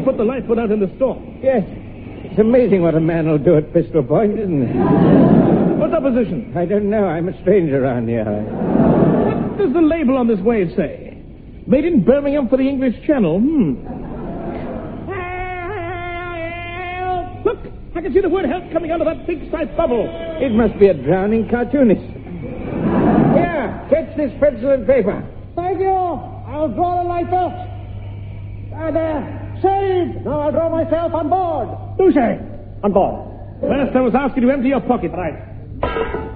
put the lifeboat out in the storm. Yes. It's amazing what a man will do at Pistol Point, isn't it? What's our position? I don't know. I'm a stranger around here. What does the label on this wave say? Made in Birmingham for the English Channel. Look, I can see the word help coming out of that big-sized bubble. It must be a drowning cartoonist. Here, catch this pencil and paper. Thank you. I'll draw the lifeboat. There. Saved. Now I'll draw myself on board. Do say. On board. First, I was asking you to empty your pocket. Right.